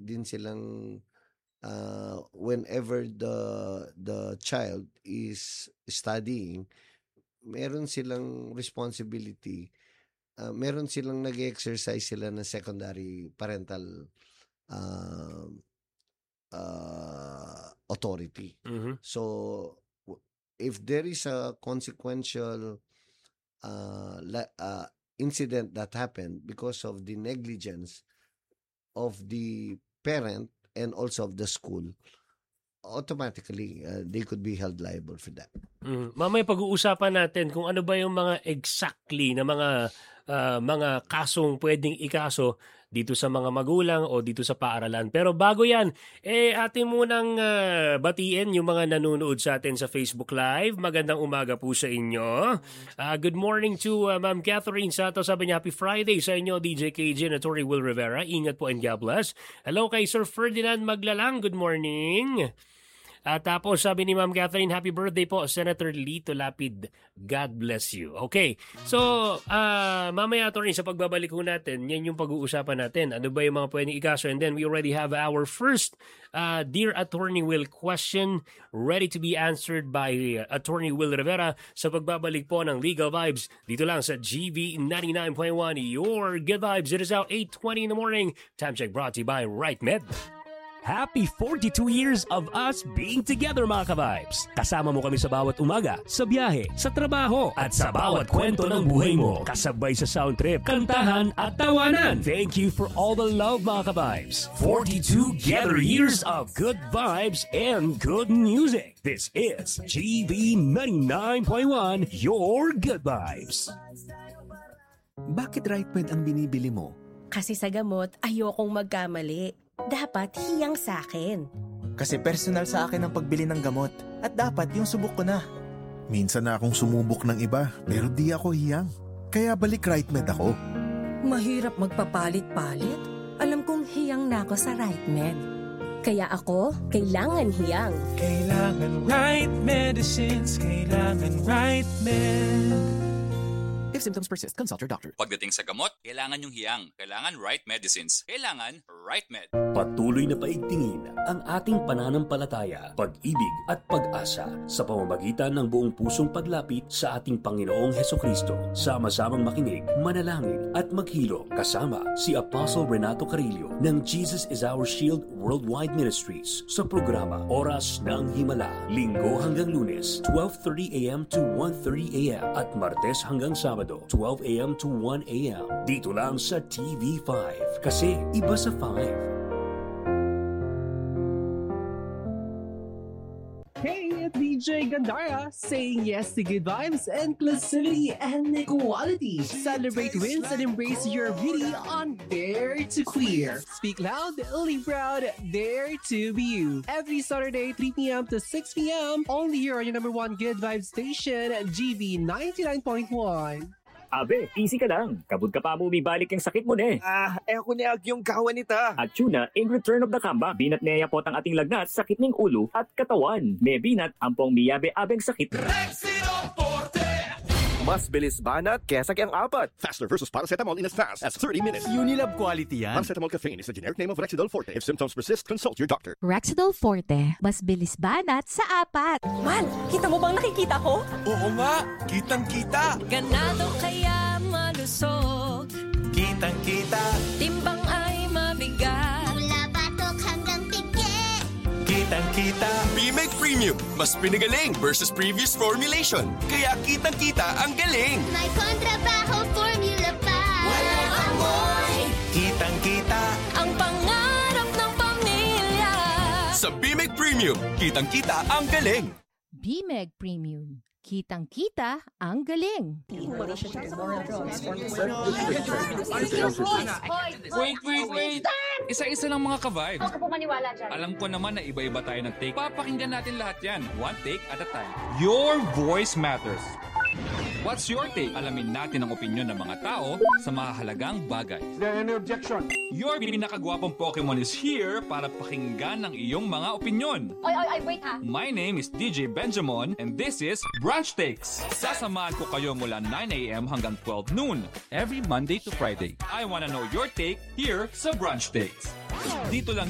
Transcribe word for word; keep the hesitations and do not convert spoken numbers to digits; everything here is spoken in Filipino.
din silang uh, whenever the the child is studying, meron silang responsibility, uh, meron silang nag-exercise sila ng secondary parental uh, uh, authority. Mhm. So w- if there is a consequential uh, la- uh, incident that happened because of the negligence of the parent and also of the school, automatically uh, they could be held liable for that. Mhm. Mamaya pag-uusapan natin kung ano ba yung mga exactly na mga ah, mga kasong pwedeng ikaso dito sa mga magulang o dito sa paaralan. Pero bago yan, eh atin munang ah, batiin yung mga nanonood sa atin sa Facebook Live. Magandang umaga po sa inyo. Ah, good morning to ah, Ma'am Catherine Sato. Sabi niya, happy Friday sa inyo, D J K J and Attorney Will Rivera. Ingat po and God bless. Hello kay Sir Ferdinand Maglalang. Good morning. At tapos sabi ni Ma'am Catherine, happy birthday po, Senator Lito Lapid. God bless you. Okay. So, uh, mamaya attorney, sa pagbabalik ko natin, yan yung pag-uusapan natin. Ano ba yung mga pwedeng ikaso? And then we already have our first uh, Dear Attorney Will question ready to be answered by uh, Attorney Will Rivera sa pagbabalik po ng Legal Vibes dito lang sa G V ninety-nine point one. Your Good Vibes. It is out eight twenty in the morning. Time check brought to you by RightMed. Happy forty-two years of us being together, mga ka-vibes. Kasama mo kami sa bawat umaga, sa biyahe, sa trabaho, at sa bawat kwento ng buhay mo. Kasabay sa sound trip, kantahan, at tawanan. Thank you for all the love, mga ka-vibes. forty-two together years of good vibes and good music. This is G V ninety-nine point one, your Good Vibes. Bakit RightMed ang binibili mo? Kasi sa gamot, ayokong magkamali. Dapat hiyang sa akin. Kasi personal sa akin ang pagbili ng gamot. At dapat yung subok ko na. Minsan na akong sumubok ng iba, pero di ako hiyang. Kaya balik RightMed ako. Mahirap magpapalit-palit. Alam kong hiyang na ako sa RightMed. Kaya ako, kailangan hiyang. Kailangan right medicines, kailangan RightMed. If symptoms persist, consult your doctor. Pagdating sa gamot, kailangan yung hiyang. Kailangan right medicines. Kailangan RightMed. Patuloy na paigtingin ang ating pananampalataya, pag-ibig at pag-asa sa pamamagitan ng buong pusong paglapit sa ating Panginoong Hesukristo. Sama-samang makinig, manalangin at maghilo kasama si Apostle Renato Carillo ng Jesus is Our Shield Worldwide Ministries sa programa Oras ng Himala. Linggo hanggang Lunes, twelve thirty a.m. to one thirty a.m. at Martes hanggang Sabado, twelve a.m. to one a.m. Dito lang sa T V five. Kasi iba sa five. Hey, it's D J Gandara saying yes to good vibes, inclusivity, and equality. Celebrate wins and embrace your beauty on Dare to Queer. Speak loud, live proud, dare to be you. Every Saturday, three p.m. to six p.m. only here on your number one good vibe station, G V ninety-nine point one. Abe, easy ka lang. Kabud ka pa mo bibalik yung sakit mo ne. Ah, eh ako ni ag yung kawan nita. At tuna, in return of the kamba, binat niya po ang ating lagnat, sakit ng ulo at katawan. May binat, ampong miyabe abeng sakit. Rexidol Forte! Mas bilis banat kesa kayang apat. Faster versus paracetamol in as fast as thirty minutes. Unilab quality yan. Paracetamol caffeine is the generic name of Rexidol Forte. If symptoms persist, consult your doctor. Rexidol Forte, mas bilis banat sa apat. Man, kita mo bang nakikita ko? Oo nga, kitang-kita. Ganado kaya malusog. Kitang-kita. Timbang ay mabigat. Mula batok hanggang pigi. Kitang-kita. B-Meg Premium, mas pinagaling versus previous formulation. Kaya kitang-kita ang galing. May kontrabaho formula pa. Walang amoy. Kitang-kita. Ang pangarap ng pamilya. Sa B-Meg Premium, kitang-kita ang galing. B-Meg Premium. Kitang-kita ang galing. Wait, wait, wait! Isa-isa lang mga ka-vibes. Huwag ka po maniwala dyan. Alam ko naman na iba-iba tayo ng take. Papakinggan natin lahat yan. One take at a time. Your voice matters. What's your take? Alamin natin ang opinion ng mga tao sa mahalagang bagay. Is there any objection? Your pinakagwapong Pokemon is here para pakinggan ang iyong mga opinion. Oy, oy, oy, wait ha. My name is D J Benjamin and this is Brunch Takes. Sasamahan ko kayo mula nine a.m. hanggang twelve noon every Monday to Friday. I wanna know your take here sa Brunch Takes. Dito lang